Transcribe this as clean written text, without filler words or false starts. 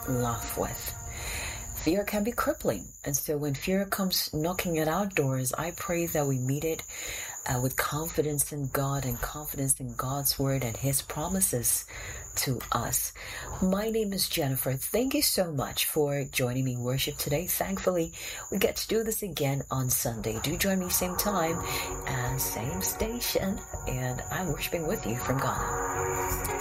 laugh with. Fear can be crippling, and so when fear comes knocking at our doors, I pray that we meet it with confidence in God and confidence in God's word and his promises to us. My name is Jennifer. Thank you so much for joining me in worship today. Thankfully, we get to do this again on Sunday. Do join me same time and same station, and I'm worshiping with you from Ghana.